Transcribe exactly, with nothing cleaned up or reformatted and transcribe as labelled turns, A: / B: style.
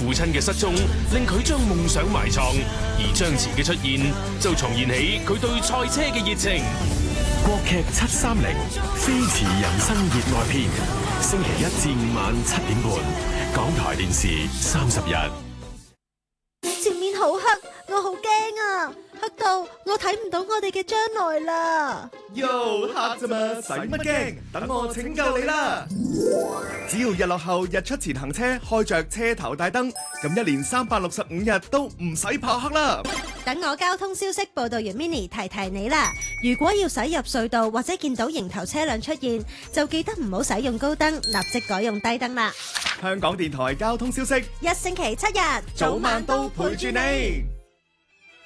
A: 父親嘅失蹤令佢將夢想埋藏，而張弛嘅出現就重燃起佢對賽車嘅熱情。
B: 國劇七三零飛馳人生熱愛篇，星期一至五晚七點半，港台電視三十日。
C: 前面好黑，我好驚啊！黑到我睇唔到我哋嘅將來啦。
D: 喲，黑咋嘛，使乜驚？等我拯救你啦！只要日落後日出前行車，開着車頭大燈，咁一年三百六十五日都唔使怕黑啦。
C: 等我交通消息報道員 Mini 提提你啦。如果要駛入隧道或者見到迎頭車輛出現，就記得唔好使用高燈，立即改用低燈啦。
D: 香港電台交通消息，
C: 一星期七日，
D: 早晚都陪住你。